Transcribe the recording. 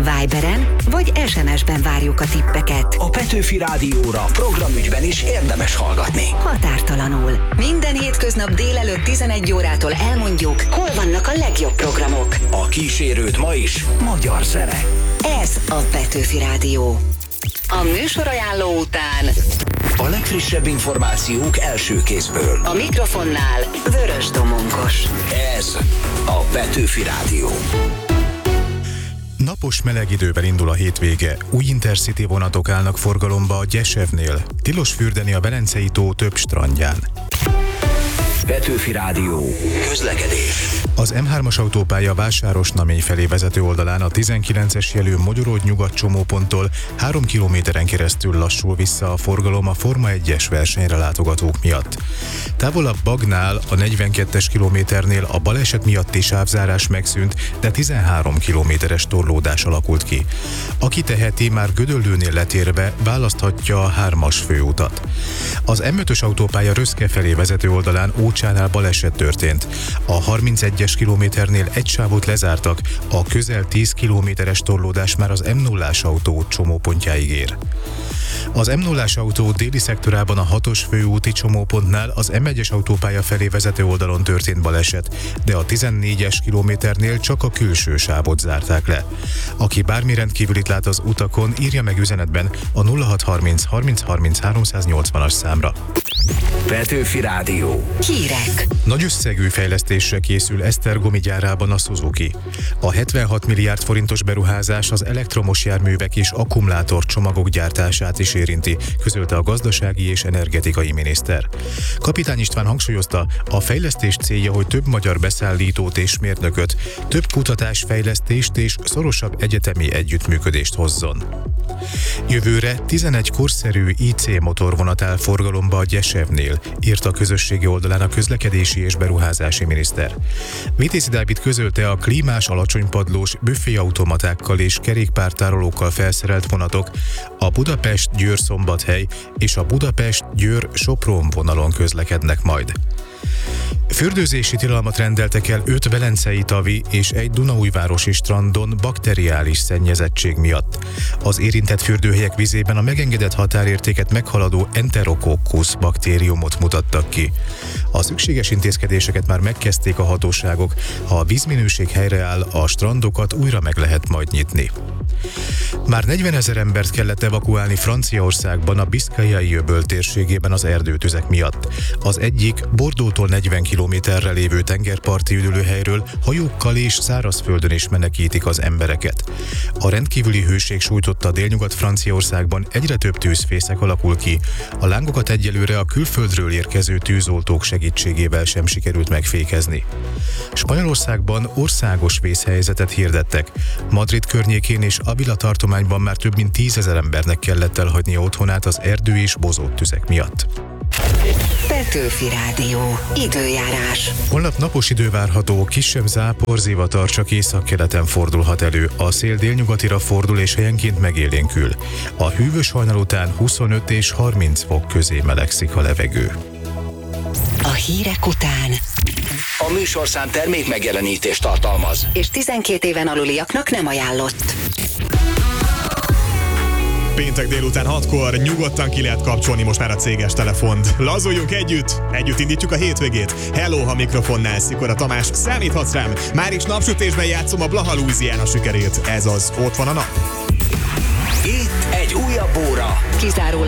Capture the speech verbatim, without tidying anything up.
Viberen vagy es em es-ben várjuk a tippeket. A Petőfi Rádióra programügyben is érdemes hallgatni. Határtalanul. Minden hétköznap délelőtt tizenegy órától elmondjuk, hol vannak a legjobb programok. A kísérőt ma is magyar zene. Ez a Petőfi Rádió. A műsorajánló után a legfrissebb információk első kézből. A mikrofonnál Vörös Domonkos. Ez a Petőfi Rádió. Napos meleg idővel indul a hétvége. Új Intercity vonatok állnak forgalomba a Gyesevnél. Tilos fürdeni a Velencei tó több strandján. Petőfi Rádió. Közlekedés. Az em hármas autópálya Vásárosnamény felé vezető oldalán a tizenkilences jelű Mogyoród nyugat csomóponttól három kilométeren keresztül lassul vissza a forgalom a Forma egyes versenyre látogatók miatt. Távolabb Bagnál a negyvenkettes kilométernél a baleset miatti sávzárás megszűnt, de tizenhárom kilométeres torlódás alakult ki. Aki teheti, már Gödöllőnél letérve választhatja a hármas főutat. Az em ötös autópálya Röszke felé vezető oldalán Ócsánál baleset történt. A harmincegyes kilométernél egy sávot lezártak, a közel tíz kilométeres torlódás már az em nullás autó csomópontjáig ér. Az em nullás autó déli szektorában a hatos főúti csomópontnál az em egyes autópálya felé vezető oldalon történt baleset, de a tizennégyes kilométernél csak a külső sávot zárták le. Aki bármi rendkívülit lát az utakon, írja meg üzenetben a nulla hat harminc harminc harminc háromszáznyolcvanas számra. Petőfi Rádió. Hírek. Nagy összegű fejlesztésre készül Esztergomi gyárában a Suzuki. A hetvenhat milliárd forintos beruházás az elektromos járművek és akkumulátorcsomagok gyártását is érinti, közölte a gazdasági és energetikai miniszter. Kapitány István hangsúlyozta, a fejlesztés célja, hogy több magyar beszállítót és mérnököt, több kutatásfejlesztést és szorosabb egyetemi együttműködést hozzon. Jövőre tizenegy korszerű i cé motorvonat áll forgalomba a Gyesevnél, írta a közösségi oldalán a közlekedési és beruházási miniszter. Vitézi Dávid közölte, a klímás, alacsonypadlós büféautomatákkal és kerékpártárolókkal felszerelt vonatok a Budapest-Győr-Szombathely és a Budapest-Győr-Sopron vonalon közlekednek majd. Fürdőzési tilalmat rendeltek el öt velencei tavi és egy dunaújvárosi strandon bakteriális szennyezettség miatt. Az érintett fürdőhelyek vizében a megengedett határértéket meghaladó Enterococcus baktériumot mutattak ki. A szükséges intézkedéseket már megkezdték a hatóságok, ha a vízminőség helyreáll, a strandokat újra meg lehet majd nyitni. Már negyvenezer embert kellett evakuálni Franciaországban a Biszkaiai öböl térségében az erdőtüzek miatt. Az egyik Bordeauxtól negyven kilométerre lévő tengerparti üdülőhelyről hajókkal és szárazföldön is menekítik az embereket. A rendkívüli hőség sújtotta délnyugat Franciaországban egyre több tűzfészek alakul ki. A lángokat egyelőre a külföldről érkező tűzoltók segítségével sem sikerült megfékezni. Spanyolországban országos vészhelyzetet hirdettek. Madrid környékén és Avila tartományban már több mint tízezer embernek kellett elhagynia otthonát az erdő és bozót tüzek miatt. Petőfi Rádió. Időjárás. Holnap napos idő várható, kisebb zápor, zivatar csak északkeleten fordulhat elő. A szél délnyugatira fordul és helyenként megélénkül. A hűvös hajnal után huszonöt és harminc fok közé melegszik a levegő. A hírek után A műsorszám termék megjelenítést tartalmaz, és tizenkét éven aluliaknak nem ajánlott. Péntek délután hatkor nyugodtan ki lehet kapcsolni most már a céges telefont. Lazuljunk együtt, együtt indítjuk a hétvégét. Hello, ha mikrofonnál Szikora Tamás, számíthatsz rám. Már is napsütésben játszom a Blaha Louisiana sikerét. Ez az Ott van a nap. itt egy újabb óra. Kizárólag